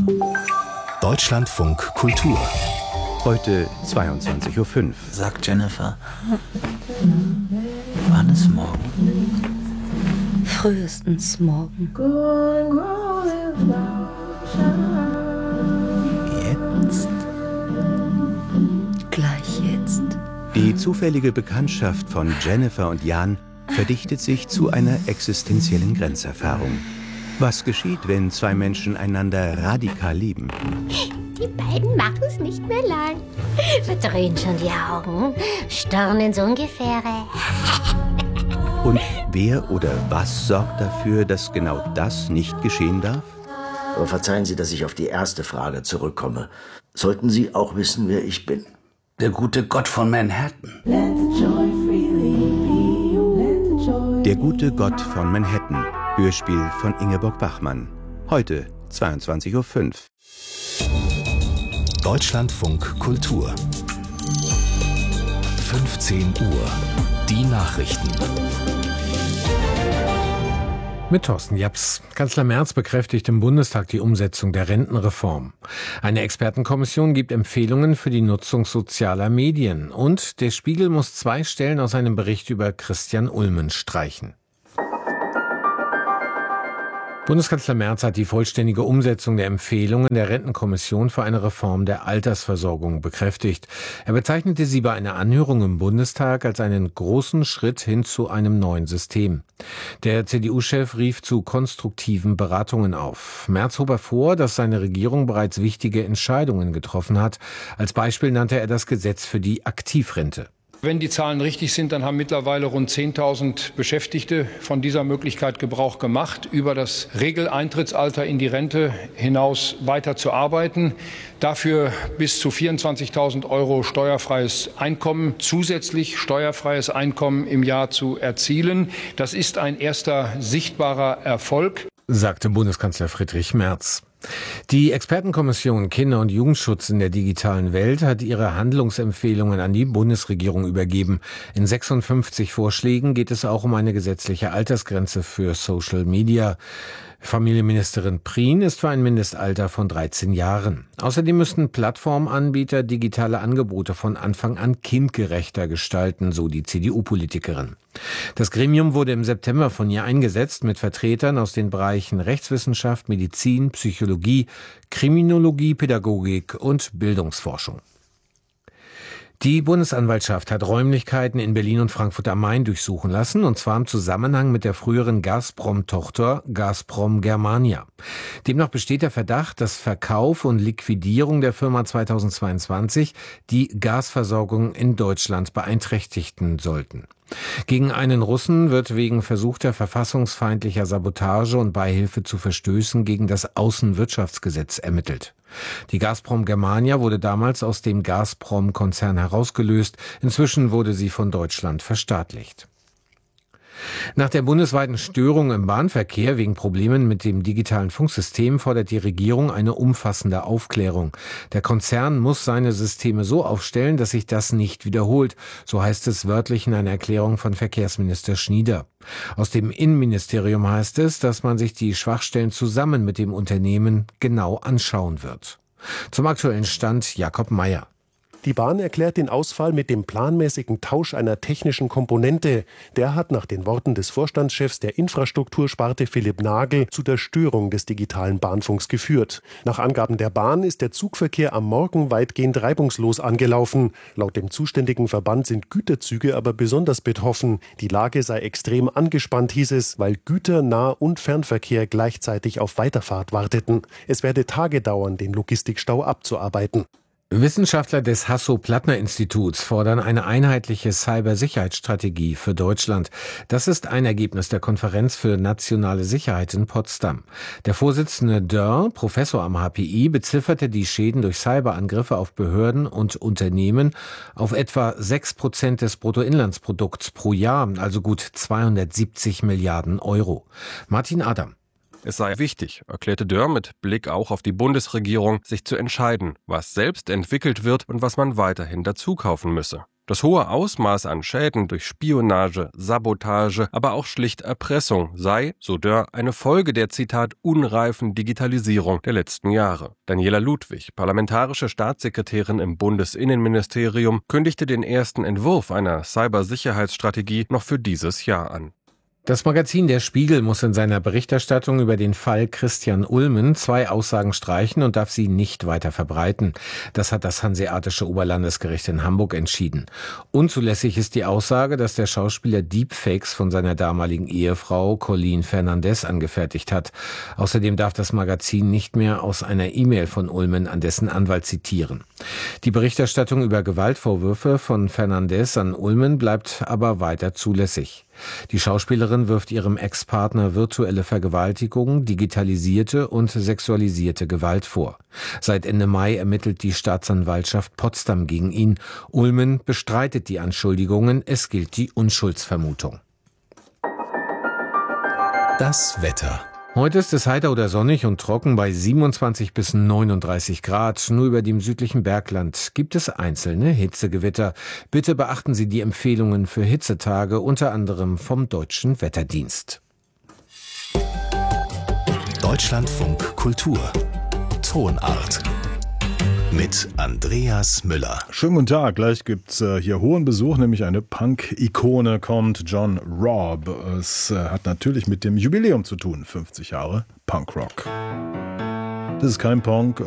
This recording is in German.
Deutschlandfunk Kultur. Heute 22:05 Uhr. Sagt Jennifer, wann ist morgen? Frühestens morgen. Jetzt? Gleich jetzt. Die zufällige Bekanntschaft von Jennifer und Jan verdichtet sich zu einer existenziellen Grenzerfahrung. Was geschieht, wenn zwei Menschen einander radikal lieben? Die beiden machen es nicht mehr lang. Verdrehen schon die Augen, starren ins Ungefähre. Und wer oder was sorgt dafür, dass genau das nicht geschehen darf? Aber verzeihen Sie, dass ich auf die erste Frage zurückkomme. Sollten Sie auch wissen, wer ich bin? Der gute Gott von Manhattan. Der gute Gott von Manhattan. Hörspiel von Ingeborg Bachmann. Heute 22:05 Uhr. Deutschlandfunk Kultur. 15 Uhr. Die Nachrichten. Mit Thorsten Japs. Kanzler Merz bekräftigt im Bundestag die Umsetzung der Rentenreform. Eine Expertenkommission gibt Empfehlungen für die Nutzung sozialer Medien. Und der Spiegel muss 2 Stellen aus einem Bericht über Christian Ulmen streichen. Bundeskanzler Merz hat die vollständige Umsetzung der Empfehlungen der Rentenkommission für eine Reform der Altersversorgung bekräftigt. Er bezeichnete sie bei einer Anhörung im Bundestag als einen großen Schritt hin zu einem neuen System. Der CDU-Chef rief zu konstruktiven Beratungen auf. Merz hob hervor, dass seine Regierung bereits wichtige Entscheidungen getroffen hat. Als Beispiel nannte er das Gesetz für die Aktivrente. Wenn die Zahlen richtig sind, dann haben mittlerweile rund 10.000 Beschäftigte von dieser Möglichkeit Gebrauch gemacht, über das Regeleintrittsalter in die Rente hinaus weiter zu arbeiten. Dafür bis zu 24.000 € steuerfreies Einkommen, zusätzlich steuerfreies Einkommen im Jahr zu erzielen. Das ist ein erster sichtbarer Erfolg, sagte Bundeskanzler Friedrich Merz. Die Expertenkommission Kinder- und Jugendschutz in der digitalen Welt hat ihre Handlungsempfehlungen an die Bundesregierung übergeben. In 56 Vorschlägen geht es auch um eine gesetzliche Altersgrenze für Social Media. Familienministerin Prien ist für ein Mindestalter von 13 Jahren. Außerdem müssten Plattformanbieter digitale Angebote von Anfang an kindgerechter gestalten, so die CDU-Politikerin. Das Gremium wurde im September von ihr eingesetzt mit Vertretern aus den Bereichen Rechtswissenschaft, Medizin, Psychologie, Kriminologie, Pädagogik und Bildungsforschung. Die Bundesanwaltschaft hat Räumlichkeiten in Berlin und Frankfurt am Main durchsuchen lassen, und zwar im Zusammenhang mit der früheren Gazprom-Tochter Gazprom Germania. Demnach besteht der Verdacht, dass Verkauf und Liquidierung der Firma 2022 die Gasversorgung in Deutschland beeinträchtigen sollten. Gegen einen Russen wird wegen versuchter verfassungsfeindlicher Sabotage und Beihilfe zu Verstößen gegen das Außenwirtschaftsgesetz ermittelt. Die Gazprom Germania wurde damals aus dem Gazprom-Konzern herausgelöst. Inzwischen wurde sie von Deutschland verstaatlicht. Nach der bundesweiten Störung im Bahnverkehr wegen Problemen mit dem digitalen Funksystem fordert die Regierung eine umfassende Aufklärung. Der Konzern muss seine Systeme so aufstellen, dass sich das nicht wiederholt. So heißt es wörtlich in einer Erklärung von Verkehrsminister Schnieder. Aus dem Innenministerium heißt es, dass man sich die Schwachstellen zusammen mit dem Unternehmen genau anschauen wird. Zum aktuellen Stand Jakob Mayer. Die Bahn erklärt den Ausfall mit dem planmäßigen Tausch einer technischen Komponente. Der hat nach den Worten des Vorstandschefs der Infrastruktursparte Philipp Nagel zu der Störung des digitalen Bahnfunks geführt. Nach Angaben der Bahn ist der Zugverkehr am Morgen weitgehend reibungslos angelaufen. Laut dem zuständigen Verband sind Güterzüge aber besonders betroffen. Die Lage sei extrem angespannt, hieß es, weil Güter-, Nah- und Fernverkehr gleichzeitig auf Weiterfahrt warteten. Es werde Tage dauern, den Logistikstau abzuarbeiten. Wissenschaftler des Hasso-Plattner-Instituts fordern eine einheitliche Cybersicherheitsstrategie für Deutschland. Das ist ein Ergebnis der Konferenz für nationale Sicherheit in Potsdam. Der Vorsitzende Dörr, Professor am HPI, bezifferte die Schäden durch Cyberangriffe auf Behörden und Unternehmen auf etwa 6% des Bruttoinlandsprodukts pro Jahr, also gut 270 Milliarden €. Martin Adam. Es sei wichtig, erklärte Dörr mit Blick auch auf die Bundesregierung, sich zu entscheiden, was selbst entwickelt wird und was man weiterhin dazukaufen müsse. Das hohe Ausmaß an Schäden durch Spionage, Sabotage, aber auch schlicht Erpressung sei, so Dörr, eine Folge der, Zitat, unreifen Digitalisierung der letzten Jahre. Daniela Ludwig, parlamentarische Staatssekretärin im Bundesinnenministerium, kündigte den ersten Entwurf einer Cybersicherheitsstrategie noch für dieses Jahr an. Das Magazin Der Spiegel muss in seiner Berichterstattung über den Fall Christian Ulmen 2 Aussagen streichen und darf sie nicht weiter verbreiten. Das hat das Hanseatische Oberlandesgericht in Hamburg entschieden. Unzulässig ist die Aussage, dass der Schauspieler Deepfakes von seiner damaligen Ehefrau Colleen Fernandez angefertigt hat. Außerdem darf das Magazin nicht mehr aus einer E-Mail von Ulmen an dessen Anwalt zitieren. Die Berichterstattung über Gewaltvorwürfe von Fernandez an Ulmen bleibt aber weiter zulässig. Die Schauspielerin wirft ihrem Ex-Partner virtuelle Vergewaltigung, digitalisierte und sexualisierte Gewalt vor. Seit Ende Mai ermittelt die Staatsanwaltschaft Potsdam gegen ihn. Ulmen bestreitet die Anschuldigungen, es gilt die Unschuldsvermutung. Das Wetter. Heute ist es heiter oder sonnig und trocken bei 27 bis 39 Grad. Nur über dem südlichen Bergland gibt es einzelne Hitzegewitter. Bitte beachten Sie die Empfehlungen für Hitzetage, unter anderem vom Deutschen Wetterdienst. Deutschlandfunk Kultur. Tonart. Mit Andreas Müller. Schönen guten Tag, gleich gibt's hier hohen Besuch, nämlich eine Punk-Ikone kommt, John Robb. Es hat natürlich mit dem Jubiläum zu tun, 50 Jahre Punkrock. Das ist kein Punk